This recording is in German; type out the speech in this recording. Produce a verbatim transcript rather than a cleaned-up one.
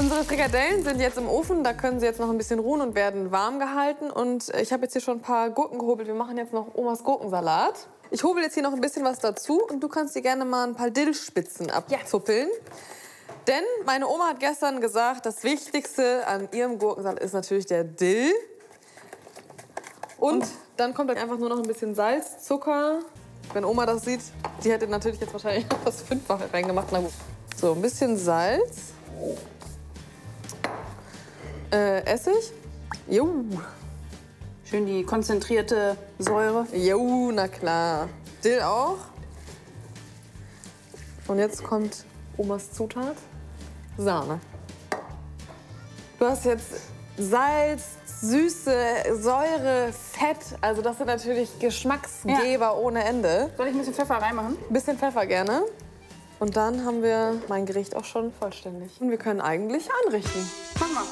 Unsere Frikadellen sind jetzt im Ofen, da können sie jetzt noch ein bisschen ruhen und werden warm gehalten. Und ich habe jetzt hier schon ein paar Gurken gehobelt. Wir machen jetzt noch Omas Gurkensalat. Ich hobel jetzt hier noch ein bisschen was dazu und du kannst dir gerne mal ein paar Dillspitzen abzuppeln. Ja. Denn meine Oma hat gestern gesagt, das Wichtigste an ihrem Gurkensalat ist natürlich der Dill. Und, und dann kommt dann einfach nur noch ein bisschen Salz, Zucker. Wenn Oma das sieht, die hätte natürlich jetzt wahrscheinlich noch das Fünffache reingemacht. Na gut. So, ein bisschen Salz. Äh, Essig. Jo. Schön die konzentrierte Säure. Jo, na klar. Dill auch. Und jetzt kommt Omas Zutat. Sahne. Du hast jetzt Salz, Süße, Säure, Fett. Also das sind natürlich Geschmacksgeber ja. ohne Ende. Soll ich ein bisschen Pfeffer reinmachen? Ein bisschen Pfeffer gerne. Und dann haben wir mein Gericht auch schon vollständig. Und wir können eigentlich anrichten.